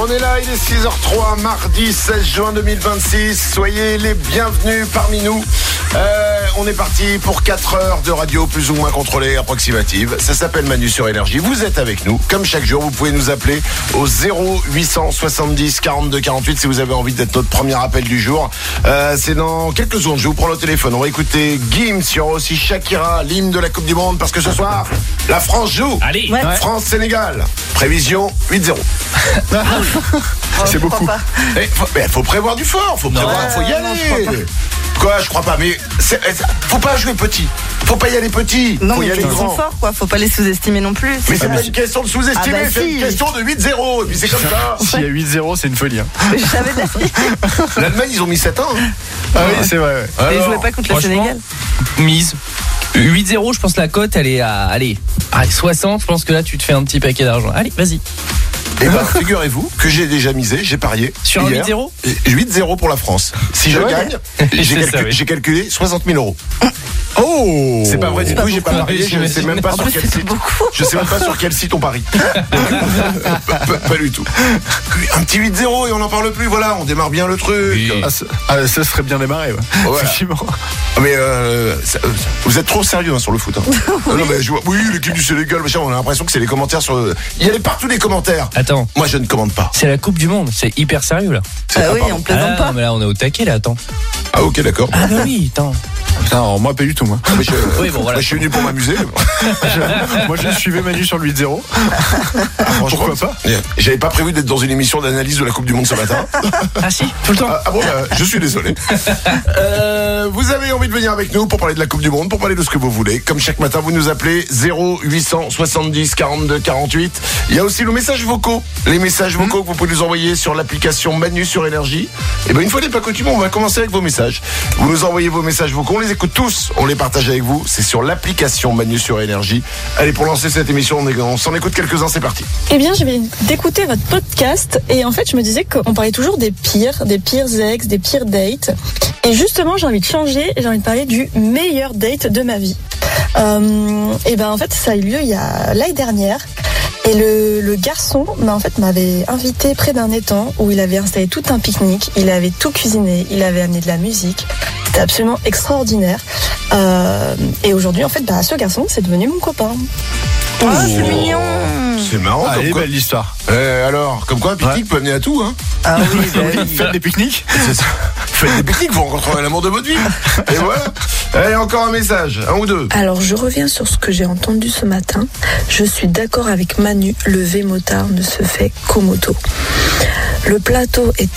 On est là, il est 6h03, mardi 16 juin 2026. Soyez les bienvenus parmi nous. On est parti pour 4 heures de radio plus ou moins contrôlée, approximative. Ça s'appelle Manu sur Énergie. Vous êtes avec nous, comme chaque jour. Vous pouvez nous appeler au 0870 42 48 si vous avez envie d'être notre premier appel du jour. C'est dans quelques secondes. Je vous prends le téléphone. On va écouter Gims. Il y aura aussi Shakira, l'hymne de la Coupe du Monde, parce que ce soir, la France joue. Allez, ouais. France-Sénégal. Prévision 8-0. C'est beaucoup. Mais faut prévoir du fort, faut y aller. Quoi, je crois pas, mais faut pas jouer petit. Faut pas y aller petit. Non, faut y mais aller ils sont grand. forts, quoi. Faut pas les sous-estimer non plus. Mais c'est pas une question de sous-estimer, Ah bah c'est si. une question de 8-0. Et puis c'est comme ça. S'il y a 8-0, c'est une folie. Hein. J'avais dit. L'Allemagne, ils ont mis 7 ans. Ah oui, c'est vrai. Ouais. Et ils jouaient pas contre le franchement, Sénégal. mise 8-0, je pense que la cote elle est à 60, je pense que là tu te fais un petit paquet d'argent. Allez, vas-y. Et ben, figurez-vous que j'ai déjà misé, j'ai parié. Sur un hier. 8-0 8-0 pour la France. Si je gagne, j'ai calculé 60 000 euros. Oh, C'est pas vrai du tout, j'ai pas parié, je sais même pas En sur plus, quel c'est site. beaucoup. Je sais même pas sur quel site on parie. Pas du tout. Un petit 8-0 et on n'en parle plus, voilà, on démarre bien le truc. Oui. ça serait bien démarré. Ouais. Ouais. Effectivement. Mais vous êtes trop sérieux sur le foot. Hein. Non, mais oui, l'équipe du Sénégal, machin, on a l'impression que c'est les commentaires sur. Il y a partout des commentaires. Attends, Moi, je ne commande pas. c'est la Coupe du Monde, c'est hyper sérieux là. Ah oui, on plaisante pas. Mais là on est au taquet là, attends. Ah, ok, d'accord. Ah bah oui, attends. Putain, alors, moi, pas du tout, moi. Mais Oui, bon, voilà. moi, je suis venu pour m'amuser. Moi, je suivais Manu sur le 8-0. Pourquoi pas? J'avais pas prévu d'être dans une émission d'analyse de la Coupe du Monde ce matin. Ah si, tout le temps. Ah bon, je suis désolé. Vous avez envie de venir avec nous pour parler de la Coupe du Monde, pour parler de ce que vous voulez. Comme chaque matin, vous nous appelez 0870 42 48. Il y a aussi nos messages vocaux. Les messages vocaux que vous pouvez nous envoyer sur l'application Manu sur Énergie. Et ben une fois n'est pas coutume, on va commencer avec vos messages. Vous nous envoyez vos messages vocaux, on les écoute tous, on les partage avec vous. C'est sur l'application Manu sur Énergie. Allez, pour lancer cette émission, on s'en écoute quelques-uns, c'est parti. Eh bien, je viens d'écouter votre podcast et en fait, je me disais qu'on parlait toujours des pires ex, des pires dates. Et justement, j'ai envie de changer et j'ai envie de parler du meilleur date de ma vie. Et ben en fait, ça a eu lieu il y a l'année dernière. Et le garçon, en fait, m'avait invité près d'un étang où il avait installé tout un pique-nique. Il avait tout cuisiné, il avait amené de la musique. C'était absolument extraordinaire. Et aujourd'hui, en fait, ce garçon, c'est devenu mon copain. Oh, c'est mignon. C'est marrant. Allez, comme quoi. belle l'histoire. Alors, comme quoi, un pique-nique peut amener à tout, hein. Ah oui, bah oui. Faites des pique-niques. C'est ça. Faites des pique-niques, vous rencontrerez l'amour de votre vie. Et voilà. Allez, encore un message, un ou deux. Alors je reviens sur ce que j'ai entendu ce matin. Je suis d'accord avec Manu, le V-motard ne se fait qu'au moto. Le plateau est